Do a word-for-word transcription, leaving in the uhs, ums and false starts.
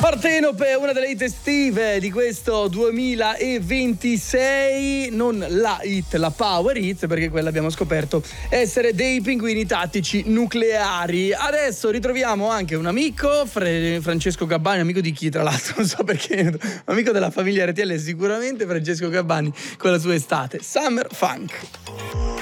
Partenope, una delle hit estive di questo duemilaventisei, non la hit, la power hit, perché quella abbiamo scoperto essere dei pinguini tattici nucleari. Adesso ritroviamo anche un amico, Fre- Francesco Gabbani, amico di chi tra l'altro, non so perché, amico della famiglia R T L sicuramente, Francesco Gabbani con la sua estate, Summer Funk.